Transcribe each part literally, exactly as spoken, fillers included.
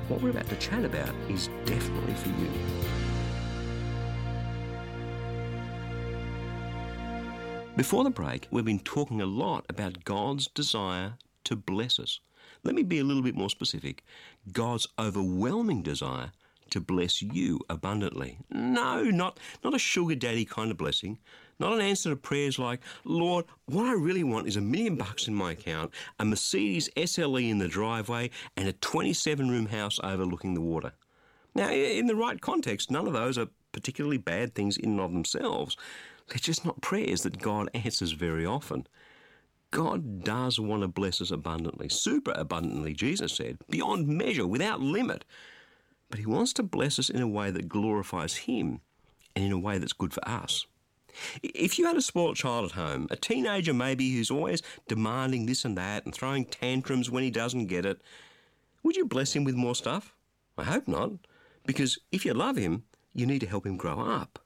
what we're about to chat about is definitely for you. Before the break, we've been talking a lot about God's desire to bless us. Let me be a little bit more specific. God's overwhelming desire to bless you abundantly. No, not, not a sugar daddy kind of blessing. Not an answer to prayers like, Lord, what I really want is a million bucks in my account, a Mercedes S L E in the driveway, and a twenty-seven room house overlooking the water. Now, in the right context, none of those are particularly bad things in and of themselves. They're just not prayers that God answers very often. God does want to bless us abundantly, super abundantly, Jesus said, beyond measure, without limit. But he wants to bless us in a way that glorifies him and in a way that's good for us. If you had a spoiled child at home, a teenager maybe who's always demanding this and that and throwing tantrums when he doesn't get it, would you bless him with more stuff? I hope not, because if you love him, you need to help him grow up.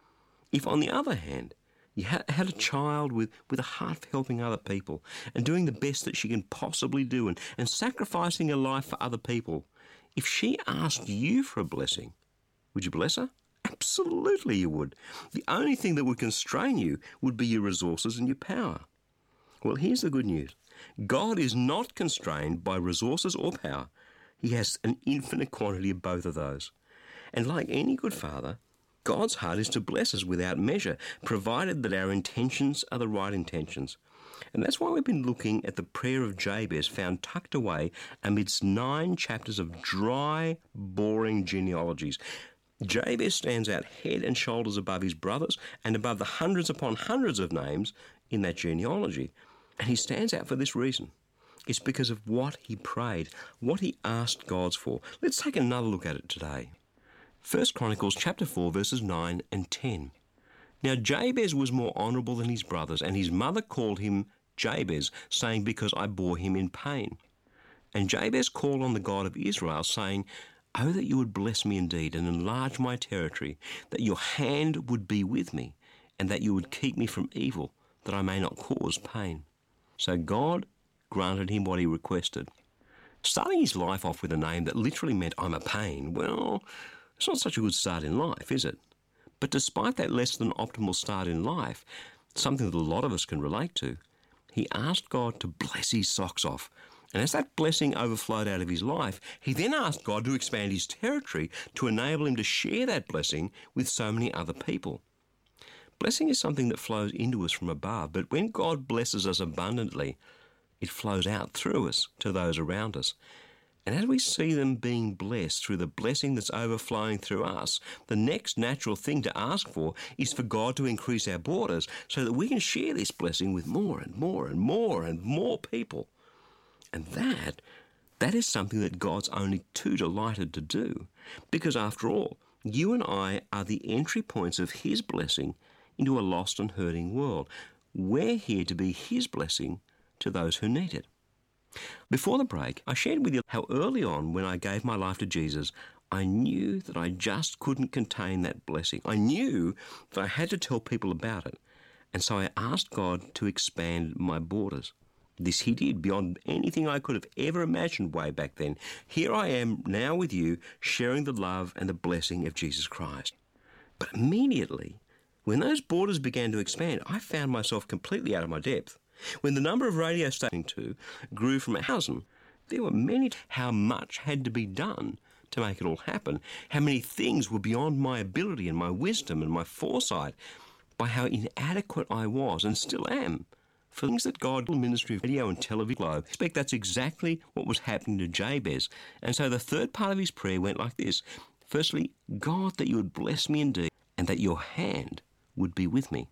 If, on the other hand, you had a child with, with a heart for helping other people and doing the best that she can possibly do and, and sacrificing her life for other people, if she asked you for a blessing, would you bless her? Absolutely you would. The only thing that would constrain you would be your resources and your power. Well, here's the good news. God is not constrained by resources or power. He has an infinite quantity of both of those. And like any good father, God's heart is to bless us without measure, provided that our intentions are the right intentions. And that's why we've been looking at the prayer of Jabez found tucked away amidst nine chapters of dry, boring genealogies. Jabez stands out head and shoulders above his brothers and above the hundreds upon hundreds of names in that genealogy. And he stands out for this reason. It's because of what he prayed, what he asked God for. Let's take another look at it today. First Chronicles chapter four, verses nine and ten. Now Jabez was more honourable than his brothers, and his mother called him Jabez, saying, because I bore him in pain. And Jabez called on the God of Israel, saying, Oh, that you would bless me indeed and enlarge my territory, that your hand would be with me, and that you would keep me from evil, that I may not cause pain. So God granted him what he requested. Starting his life off with a name that literally meant I'm a pain, well, it's not such a good start in life, is it? But despite that less than optimal start in life, something that a lot of us can relate to, he asked God to bless his socks off. And as that blessing overflowed out of his life, he then asked God to expand his territory to enable him to share that blessing with so many other people. Blessing is something that flows into us from above, but when God blesses us abundantly, it flows out through us to those around us. And as we see them being blessed through the blessing that's overflowing through us, the next natural thing to ask for is for God to increase our borders so that we can share this blessing with more and more and more and more people. And that, that is something that God's only too delighted to do. Because after all, you and I are the entry points of his blessing into a lost and hurting world. We're here to be his blessing to those who need it. Before the break, I shared with you how early on when I gave my life to Jesus, I knew that I just couldn't contain that blessing. I knew that I had to tell people about it. And so I asked God to expand my borders. This he did beyond anything I could have ever imagined way back then. Here I am now with you, sharing the love and the blessing of Jesus Christ. But immediately, when those borders began to expand, I found myself completely out of my depth. When the number of radio stations to grew from a thousand, there were many. How much had to be done to make it all happen? How many things were beyond my ability and my wisdom and my foresight? By how inadequate I was and still am for things that God, ministry of radio and television globe. I expect that's exactly what was happening to Jabez. And so the third part of his prayer went like this. Firstly, God, that you would bless me indeed and that your hand would be with me.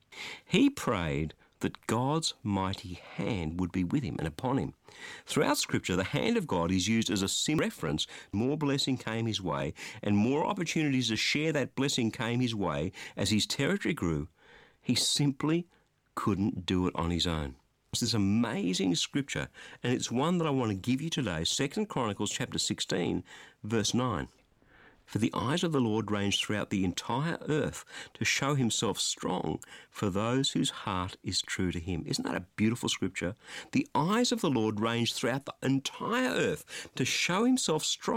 He prayed that God's mighty hand would be with him and upon him. Throughout Scripture, the hand of God is used as a sim reference. More blessing came his way, and more opportunities to share that blessing came his way as his territory grew. He simply couldn't do it on his own. It's this amazing Scripture, and it's one that I want to give you today, Second Chronicles chapter sixteen, verse nine. For the eyes of the Lord range throughout the entire earth to show himself strong for those whose heart is true to him. Isn't that a beautiful scripture? The eyes of the Lord range throughout the entire earth to show himself strong